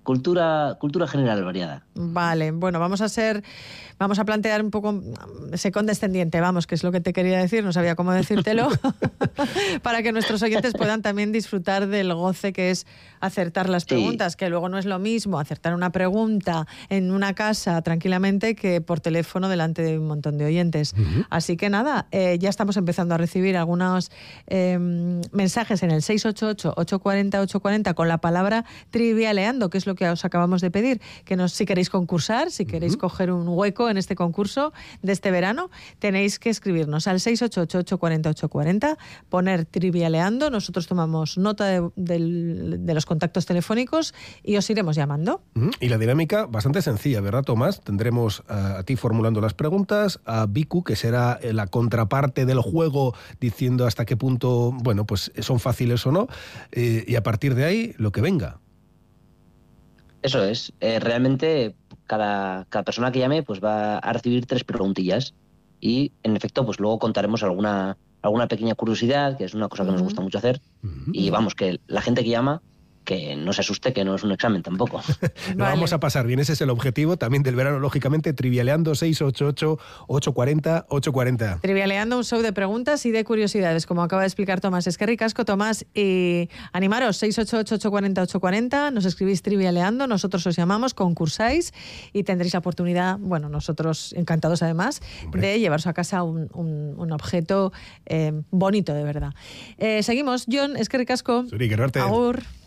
cultura general variada. Vale, bueno, vamos a plantear un poco ese condescendiente, vamos, que es lo que te quería decir, no sabía cómo decírtelo, para que nuestros oyentes puedan también disfrutar del goce que es acertar las preguntas, que luego no es lo mismo acertar una pregunta en una casa tranquilamente que por teléfono delante de un montón de oyentes. Así que nada, ya estamos empezando a recibir algunos mensajes en el 688-840-840 con la palabra trivialeando, que es lo que os acabamos de pedir, que si queréis concursar, si queréis coger un hueco en este concurso de este verano, tenéis que escribirnos al 688-840-840, poner trivialeando, nosotros tomamos nota de los contactos telefónicos y os iremos llamando. Y la dinámica bastante sencilla, ¿verdad, Tomás? Tendremos a ti formulando las preguntas, a Vicu, que será la contraparte del juego, diciendo hasta qué punto, bueno, pues son fáciles o no, y a partir de ahí, lo que venga. Eso es. Realmente cada persona que llame pues va a recibir 3 preguntillas y en efecto pues luego contaremos alguna pequeña curiosidad, que es una cosa que nos gusta mucho hacer, y vamos, que la gente que llama que no se asuste, que no es un examen tampoco. Lo vamos a pasar bien, ese es el objetivo también del verano, lógicamente, trivialeando 688-840-840. Trivialeando, un show de preguntas y de curiosidades, como acaba de explicar Tomás. Es que ricasco, Tomás, y animaros, 688-840-840, nos escribís trivialeando, nosotros os llamamos, concursáis y tendréis la oportunidad, bueno, nosotros encantados además, de llevaros a casa un objeto bonito, de verdad. Seguimos, Jon, es que ricasco. Zuri, Agur.